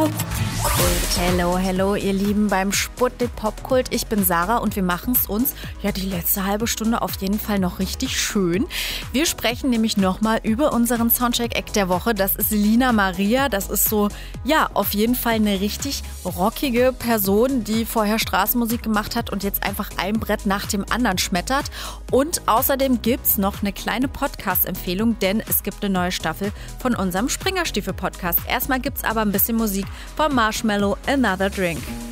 Hello, hello, ihr Lieben beim Sputnik Popkult. Ich bin Sarah und wir machen es uns die letzte halbe Stunde auf jeden Fall noch richtig schön. Wir sprechen nämlich nochmal über unseren Soundcheck-Act der Woche. Das ist Lina Maria. Das ist so, auf jeden Fall eine richtig rockige Person, die vorher Straßenmusik gemacht hat und jetzt einfach ein Brett nach dem anderen schmettert. Und außerdem gibt's noch eine kleine Podcast-Empfehlung, denn es gibt eine neue Staffel von unserem Springerstiefel-Podcast. Erstmal gibt's aber ein bisschen Musik von Marshmello, Another Drink.